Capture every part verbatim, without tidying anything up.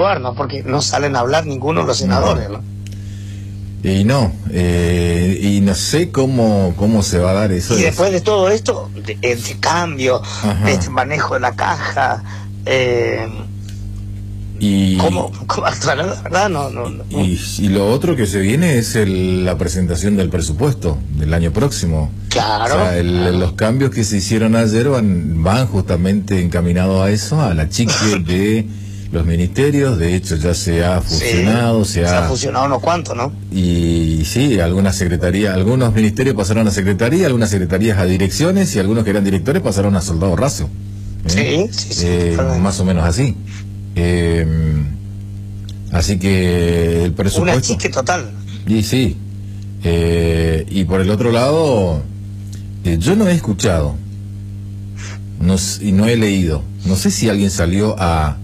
actuar, ¿no? Porque no salen a hablar ninguno de los senadores, ¿no? Y no, eh, y no sé cómo cómo se va a dar eso. Y después de todo esto, de, de cambio, Ajá. de este manejo de la caja, eh, y, ¿cómo, cómo actuará? La verdad, no, no, no. Y, y lo otro que se viene es el, la presentación del presupuesto del año próximo. Claro. O sea, el, claro. los cambios que se hicieron ayer van, van justamente encaminados a eso, a la chique de los ministerios. De hecho ya se ha fusionado, sí, se, ha, se ha fusionado unos cuantos, ¿no? Y sí, algunas secretarías, algunos ministerios pasaron a secretaría, algunas secretarías a direcciones y algunos que eran directores pasaron a soldado raso. ¿eh? Sí, sí, sí. Eh, más o menos así. Eh, así que el presupuesto... Una chique total. Y sí. Eh, y por el otro lado, eh, yo no he escuchado no, y no he leído. No sé si alguien salió a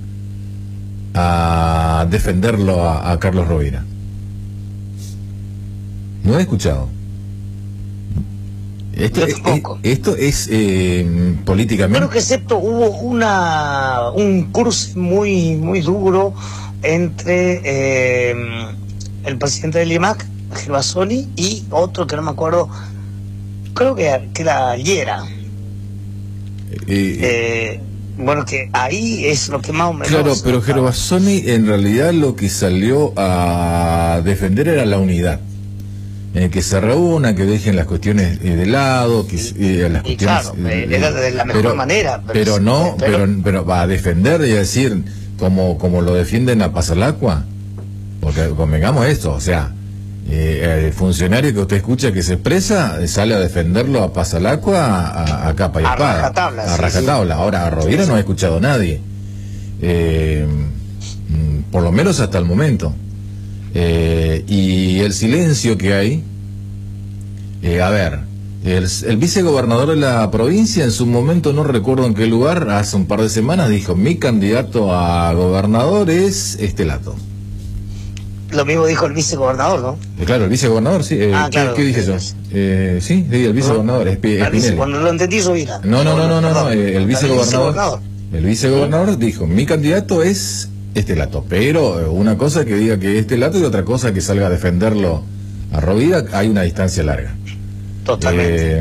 a defenderlo a, a Carlos Rovira. No he escuchado. Esto, es, es, esto es eh, políticamente. Creo que excepto hubo una un cruce muy muy duro entre eh, el presidente del I M A C, Gervasoni, y otro que no me acuerdo, creo que, que era Llera. Eh, eh, bueno, que ahí es lo que más o menos... Claro, pero Gervasoni en realidad lo que salió a defender era la unidad. Eh, que se reúnan, que dejen las cuestiones eh, de lado, que eh, las y cuestiones... claro, eh, era de la mejor pero, manera. Pero, pero no, pero, pero, pero va a defender y a decir, como, como lo defienden a Pasalacua, porque convengamos esto, o sea, eh, el funcionario que usted escucha que se expresa, sale a defenderlo a Pasalacua a, a capa y a espada. rajatabla, a sí, rajatabla. Sí. Ahora, a Rovira sí, no sí. ha escuchado nadie. Eh, por lo menos hasta el momento. Eh, y el silencio que hay, eh, a ver, el, el vicegobernador de la provincia en su momento, no recuerdo en qué lugar, hace un par de semanas dijo, mi candidato a gobernador es Estelato. Lo mismo dijo el vicegobernador, ¿no? Eh, claro, el vicegobernador, sí. Eh, ah, ¿qué, claro, ¿Qué dije yo? Eh, sí, sí, el vicegobernador, ¿no? es, es vice, Cuando lo entendí, Rovira. No, no, no, no, no, no, el, el vicegobernador, vicegobernador. el vicegobernador ¿sí? dijo, mi candidato es Estelato, pero una cosa que diga que es Estelato y otra cosa que salga a defenderlo a Rovira, hay una distancia larga. Totalmente. Eh,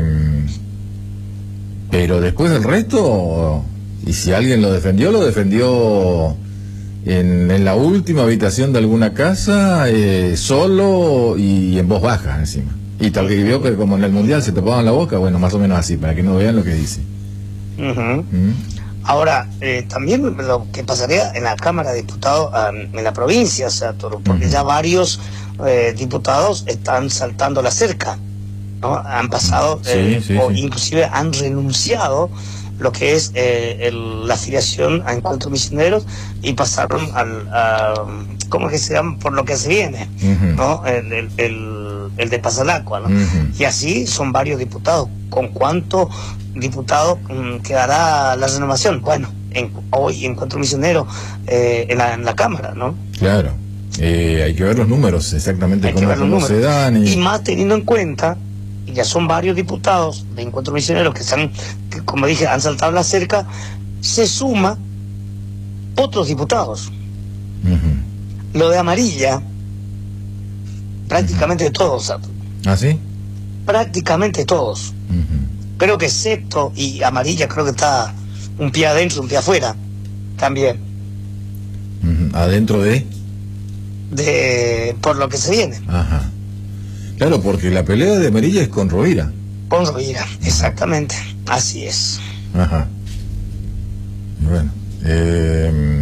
pero después del resto, y si alguien lo defendió, lo defendió en, en la última habitación de alguna casa, eh, solo y en voz baja encima. Y tal vez vio que como en el mundial se tapaban la boca, bueno, más o menos así, para que no vean lo que dice. Uh-huh. ¿Mm? Ahora, eh, también lo que pasaría en la Cámara de Diputados um, en la provincia, o sea, todo, porque uh-huh. ya varios eh, diputados están saltando la cerca, ¿no? Han pasado, sí, eh, sí, o sí. inclusive han renunciado lo que es eh, el, la afiliación a Encuentro Misioneros y pasaron al, a, ¿cómo que se llama? Por lo que se viene, uh-huh. ¿no? El, el, el, el de Pasalacua, ¿no? Uh-huh. Y así son varios diputados. ¿Con cuántos diputados um, quedará la renovación? Bueno, en, hoy Encuentro Misionero eh, en, la, en la Cámara, ¿no? Claro. Eh, hay que ver los números, exactamente cómo, cómo se dan. Y... y más teniendo en cuenta, y ya son varios diputados de Encuentro Misionero que están, que, como dije, han saltado la cerca, se suma otros diputados. Uh-huh. Lo de Amarilla, prácticamente uh-huh. todos. ¿Ah, sí? Prácticamente todos. Uh-huh. Creo que excepto, y Amarilla creo que está un pie adentro, un pie afuera, también. Uh-huh. ¿Adentro de? De por lo que se viene. Ajá. Claro, porque la pelea de Amarilla es con Rovira. Con Rovira, exactamente. Así es. Ajá. Bueno. Eh,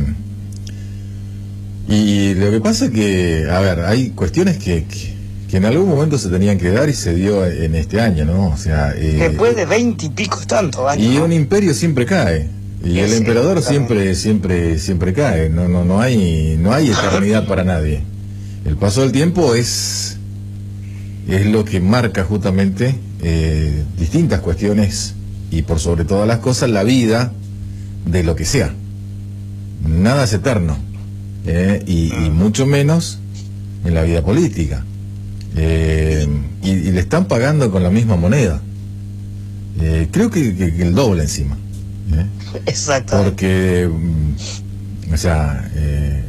y lo que pasa es que, a ver, hay cuestiones que, que, que en algún momento se tenían que dar y se dio en este año, ¿no? O sea... Eh, después de veinte y pico tantos años. Y ¿no? un imperio siempre cae. Y el emperador siempre, siempre, siempre cae. No, no, no hay, no hay eternidad para nadie. El paso del tiempo es... es lo que marca justamente eh, distintas cuestiones y por sobre todas las cosas la vida de lo que sea. Nada es eterno, eh, y, y mucho menos en la vida política. Eh, y, y le están pagando con la misma moneda. Eh, creo que, que, que el doble encima. ¿eh? Exacto. Porque, o sea... Eh,